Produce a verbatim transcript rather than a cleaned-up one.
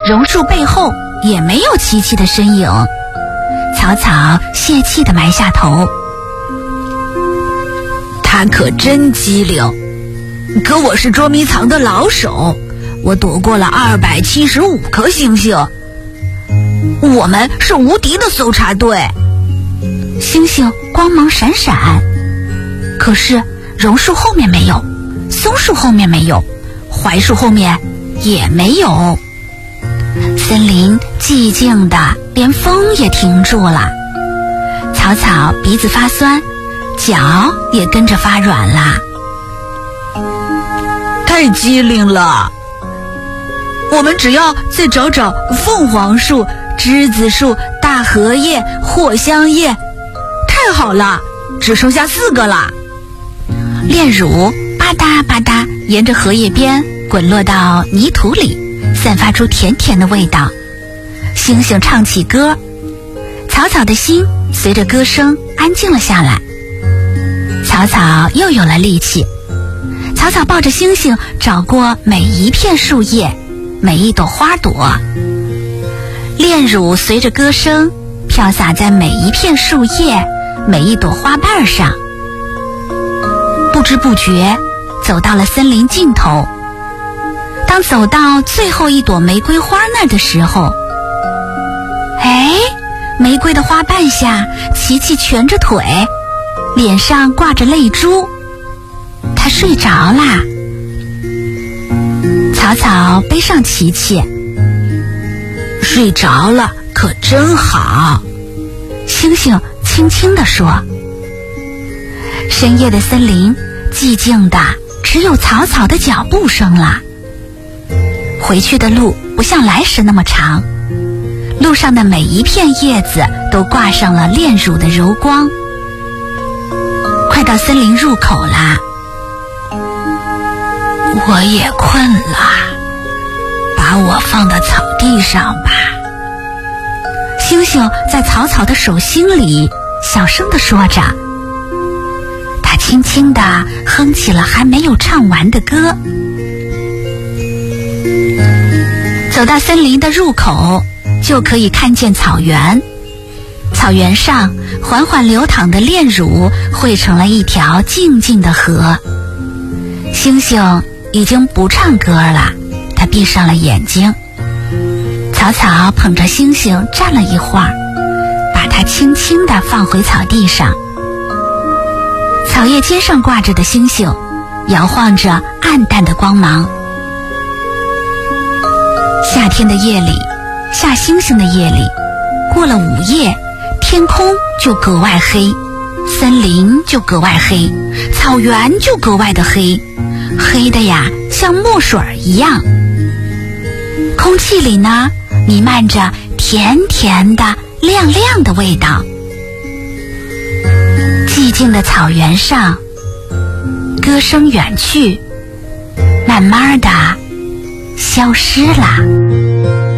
榕树背后也没有琪琪的身影。草草泄气地埋下头。 他可真机灵，可我是捉迷藏的老手，我躲过了二百七十五颗星星。我们是无敌的搜查队。 星星光芒闪闪，可是榕树后面没有，松树后面没有，槐树后面也没有。森林寂静的连风也停住了。草草鼻子发酸，脚也跟着发软了。 太机灵了！我们只要再找找凤凰树、栀子树、大荷叶、藿香叶，太好了，只剩下四个了。 炼乳吧嗒吧嗒沿着荷叶边滚落到泥土里，散发出甜甜的味道。星星唱起歌，草草的心随着歌声安静了下来。草草又有了力气，草草抱着星星找过每一片树叶，每一朵花朵。炼乳随着歌声飘洒在每一片树叶，每一朵花瓣上。不知不觉走到了森林尽头。当走到最后一朵玫瑰花那儿的时候，哎，玫瑰的花瓣下，琪琪蜷着腿，脸上挂着泪珠，她睡着啦。草草背上琪琪， 睡着了可真好。 星星轻轻地说。深夜的森林寂静的只有草草的脚步声了。回去的路不像来时那么长，路上的每一片叶子都挂上了炼乳的柔光。快到森林入口啦， 我也困了，把我放到草地上吧。 星星在草草的手心里小声地说着，他轻轻地哼起了还没有唱完的歌。走到森林的入口，就可以看见草原。草原上缓缓流淌的炼乳汇成了一条静静的河。星星已经不唱歌了，他闭上了眼睛。草草捧着星星站了一会儿，把它轻轻地放回草地上。草叶尖上挂着的星星摇晃着暗淡的光芒。夏天的夜里，下星星的夜里，过了午夜，天空就格外黑，森林就格外黑，草原就格外的黑，黑的呀像墨水一样。空气里呢弥漫着甜甜的亮亮的味道。寂静的草原上，歌声远去，慢慢的消失了。